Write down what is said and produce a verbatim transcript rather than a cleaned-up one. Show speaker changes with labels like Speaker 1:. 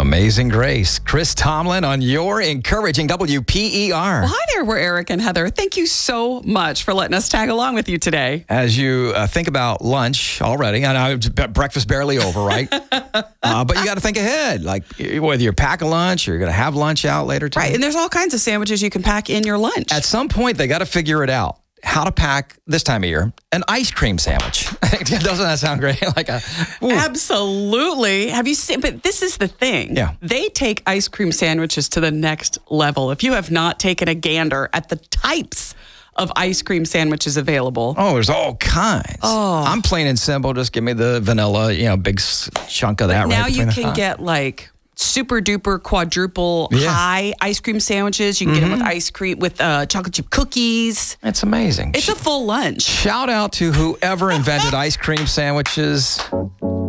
Speaker 1: Amazing Grace. Chris Tomlin on your encouraging W P E R.
Speaker 2: Well, hi there, we're Eric and Heather. Thank you so much for letting us tag along with you today.
Speaker 1: As you uh, think about lunch already, I know it's b- breakfast barely over, right? uh, but you got to think ahead, like whether you're packing lunch or you're going to have lunch out later today.
Speaker 2: Right, and there's all kinds of sandwiches you can pack in your lunch.
Speaker 1: At some point, they got to figure it out. How to pack this time of year an ice cream sandwich. Doesn't that sound great? Like a ooh.
Speaker 2: Absolutely. Have you seen? But this is the thing.
Speaker 1: Yeah.
Speaker 2: They take ice cream sandwiches to the next level. If you have not taken a gander at the types of ice cream sandwiches available.
Speaker 1: Oh, there's all kinds.
Speaker 2: Oh.
Speaker 1: I'm plain and simple. Just give me the vanilla, you know, big s- chunk of that.
Speaker 2: Now
Speaker 1: right
Speaker 2: you
Speaker 1: between
Speaker 2: can
Speaker 1: the-
Speaker 2: get like super duper quadruple
Speaker 1: Yeah.
Speaker 2: high ice cream sandwiches. You can get them with ice cream, with uh, chocolate chip cookies.
Speaker 1: It's amazing.
Speaker 2: It's a full lunch.
Speaker 1: Shout out to whoever invented ice cream sandwiches.